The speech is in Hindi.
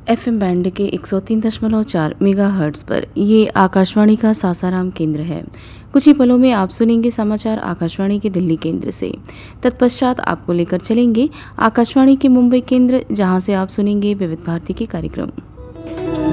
एफएम बैंड के 103.4 मेगाहर्ट्ज़ पर ये आकाशवाणी का सासाराम केंद्र है। कुछ ही पलों में आप सुनेंगे समाचार आकाशवाणी के दिल्ली केंद्र से। तत्पश्चात आपको लेकर चलेंगे आकाशवाणी के मुंबई केंद्र, जहां से आप सुनेंगे विविध भारती के कार्यक्रम।